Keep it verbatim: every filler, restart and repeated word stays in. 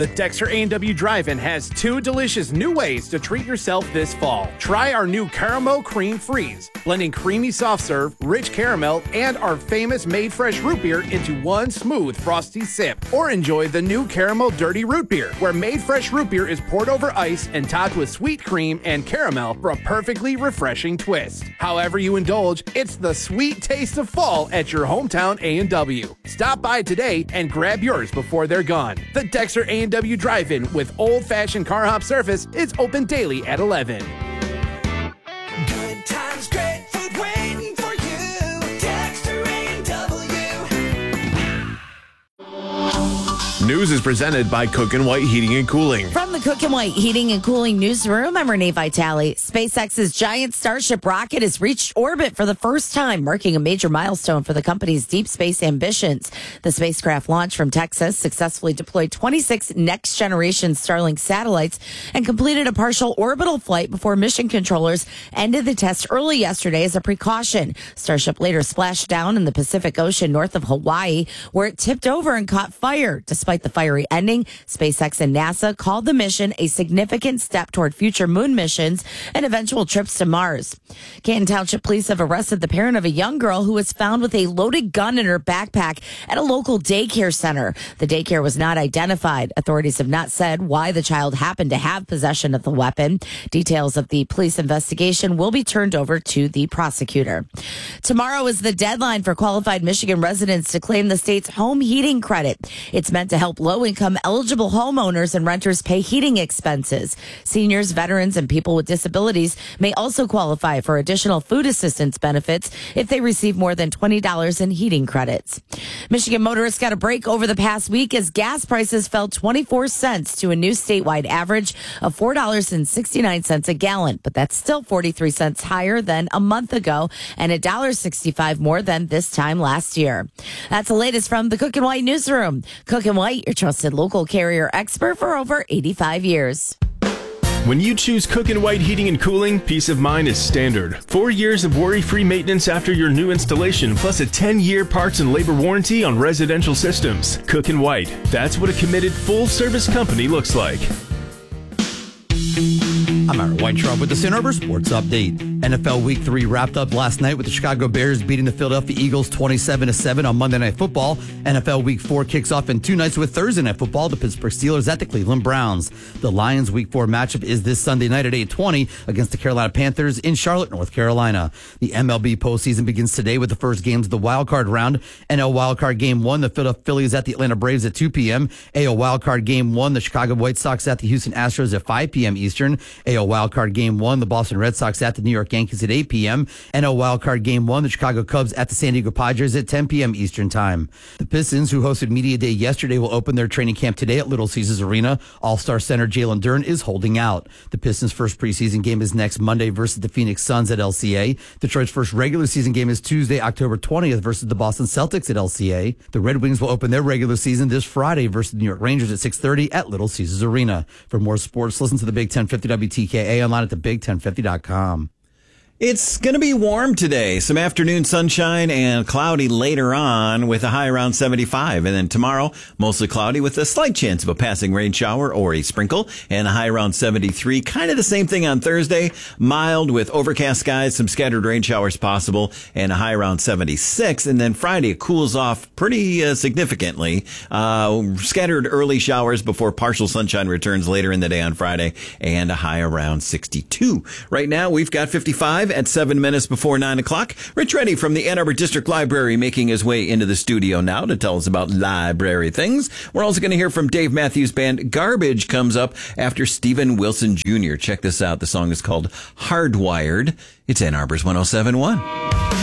The Dexter A and W Drive-In has two delicious new ways to treat yourself this fall. Try our new Caramel Cream Freeze, blending creamy soft serve, rich caramel, and our famous Made Fresh root beer into one smooth, frosty sip. Or enjoy the new Caramel Dirty Root Beer, where Made Fresh root beer is poured over ice and topped with sweet cream and caramel for a perfectly refreshing twist. However you indulge, it's the sweet taste of fall at your hometown A and W. Stop by today and grab yours before they're gone. The Dexter A and W Drive-In with old-fashioned car hop service is open daily at eleven. Good times, great food waiting for you. Dexter A and W. News is presented by Cook and White Heating and Cooling. From the Cook and White Heating and Cooling Newsroom, I'm Renee Vitale. SpaceX's giant Starship rocket has reached orbit for the first time, marking a major milestone for the company's deep space ambitions. The spacecraft launched from Texas, successfully deployed twenty-six next-generation Starlink satellites, and completed a partial orbital flight before mission controllers ended the test early yesterday as a precaution. Starship later splashed down in the Pacific Ocean north of Hawaii, where it tipped over and caught fire. Despite the fiery ending, SpaceX and NASA called the mission a significant step toward future moon missions and eventual trips to Mars. Canton Township Police have arrested the parent of a young girl who was found with a loaded gun in her backpack at a local daycare center. The daycare was not identified. Authorities have not said why the child happened to have possession of the weapon. Details of the police investigation will be turned over to the prosecutor. Tomorrow is the deadline for qualified Michigan residents to claim the state's home heating credit. It's meant to help low-income eligible homeowners and renters pay heating expenses. Seniors, veterans, and people with disabilities may also qualify for additional food assistance benefits if they receive more than twenty dollars in heating credits. Michigan motorists got a break over the past week as gas prices fell twenty-four cents to a new statewide average of four dollars and sixty-nine cents a gallon, but that's still forty-three cents higher than a month ago and one dollar and sixty-five cents more than this time last year. That's the latest from the Cook and White Newsroom. Cook and White, your trusted local carrier expert for over eighty-five years. When you choose Cook and White Heating and Cooling, peace of mind is standard. Four years of worry-free maintenance after your new installation, plus a ten-year parts and labor warranty on residential systems. Cook and White, that's what a committed full-service company looks like. I'm Aaron Weintraub with the Ann Arbor Sports Update. N F L Week three wrapped up last night with the Chicago Bears beating the Philadelphia Eagles twenty-seven to seven on Monday Night Football. N F L Week four kicks off in two nights with Thursday Night Football, the Pittsburgh Steelers at the Cleveland Browns. The Lions Week four matchup is this Sunday night at eight twenty against the Carolina Panthers in Charlotte, North Carolina. The M L B postseason begins today with the first games of the wild card round. N L Wildcard Game one, the Philadelphia Phillies at the Atlanta Braves at two p.m. A L Wildcard Game one, the Chicago White Sox at the Houston Astros at five p.m. Eastern. A L Wildcard Game one, the Boston Red Sox at the New York Yankees at eight p.m. N L Wildcard Game one, the Chicago Cubs at the San Diego Padres at ten p.m. Eastern Time. The Pistons, who hosted Media Day yesterday, will open their training camp today at Little Caesars Arena. All-Star center Jalen Duren is holding out. The Pistons' first preseason game is next Monday versus the Phoenix Suns at L C A. Detroit's first regular season game is Tuesday, October twentieth versus the Boston Celtics at L C A. The Red Wings will open their regular season this Friday versus the New York Rangers at six thirty at Little Caesars Arena. For more sports, listen to the Big ten fifty W T K A online at the big ten fifty dot com. It's going to be warm today. Some afternoon sunshine and cloudy later on with a high around seventy-five. And then tomorrow, mostly cloudy with a slight chance of a passing rain shower or a sprinkle and a high around seventy-three. Kind of the same thing on Thursday. Mild with overcast skies, some scattered rain showers possible and a high around seventy-six. And then Friday, it cools off pretty uh, significantly. Uh, scattered early showers before partial sunshine returns later in the day on Friday and a high around sixty-two. Right now, we've got fifty-five at seven minutes before nine o'clock. Rich Reddy from the Ann Arbor District Library making his way into the studio now to tell us about library things. We're also going to hear from Dave Matthews Band. Garbage comes up after Steven Wilson Junior Check this out. The song is called Hardwired. It's Ann Arbor's one oh seven point one.